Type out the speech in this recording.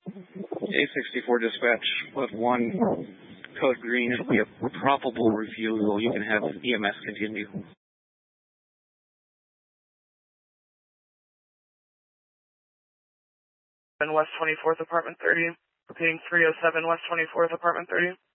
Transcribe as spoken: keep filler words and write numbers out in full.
A sixty-four dispatch, put one code green. It'll be a probable refusal. You can have E M S continue. West twenty-fourth, apartment thirty. Repeating three oh seven West twenty-fourth, apartment thirty.